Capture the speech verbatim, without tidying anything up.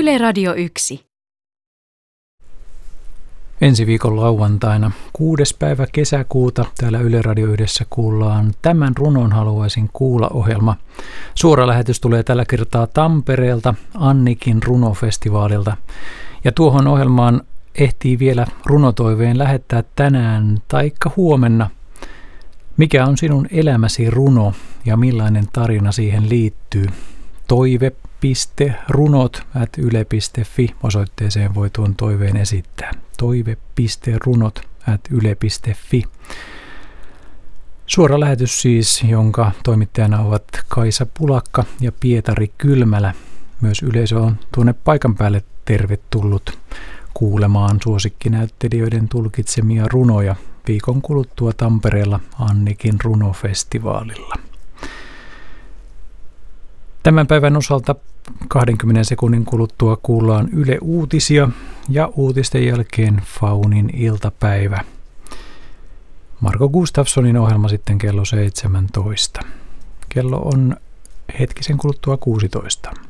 Yle Radio yksi. Ensi viikon lauantaina kuudes päivä kesäkuuta täällä Yle Radio yhdessä kuullaan Tämän runon haluaisin kuulla -ohjelma. Suora lähetys tulee tällä kertaa Tampereelta Annikin runofestivaalilta. Ja tuohon ohjelmaan ehtii vielä runotoiveen lähettää tänään taikka huomenna. Mikä on sinun elämäsi runo ja millainen tarina siihen liittyy? Toive piste runot ät yle piste fi osoitteeseen voi tuon toiveen esittää. toive piste runot ät yle piste fi. Suora lähetys siis, jonka toimittajana ovat Kaisa Pulakka ja Pietari Kylmälä. Myös yleisö on tuonne paikan päälle tervetullut kuulemaan suosikkinäyttelijöiden tulkitsemia runoja viikon kuluttua Tampereella Annikin runofestivaalilla. Tämän päivän osalta kahdenkymmenen sekunnin kuluttua kuullaan Yle Uutisia ja uutisten jälkeen Faunin iltapäivä. Marko Gustafssonin ohjelma sitten kello seitsemäntoista. Kello on hetkisen kuluttua kuusitoista.